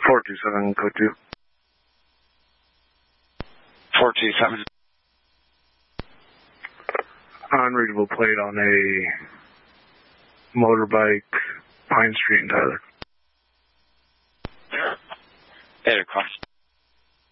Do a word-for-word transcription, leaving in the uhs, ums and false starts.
four two seven, code two. four two seven. Unreadable plate on a motorbike, Pine Street in Tyler. Eight o'clock.